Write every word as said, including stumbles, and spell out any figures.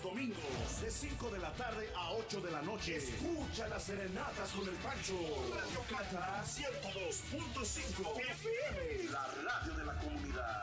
domingos, de cinco de la tarde a ocho de la noche. Escucha las serenatas con el Pancho. Radio Cata ciento dos punto cinco F M, la radio de la comunidad.